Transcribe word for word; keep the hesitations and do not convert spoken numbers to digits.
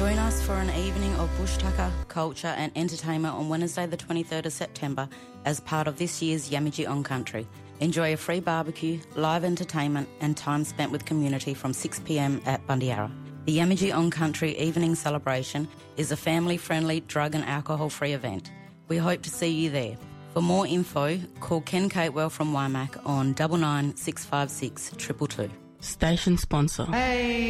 Join us for an evening of bush tucker, culture and entertainment on Wednesday the twenty-third of September as part of this year's Yamaji On Country. Enjoy a free barbecue, live entertainment and time spent with community from six p m at Bundyarra. The Yamaji On Country evening celebration is a family-friendly, drug and alcohol-free event. We hope to see you there. For more info, call Ken Catewell from Wymack on double nine six five six two two two. Station sponsor. Hey!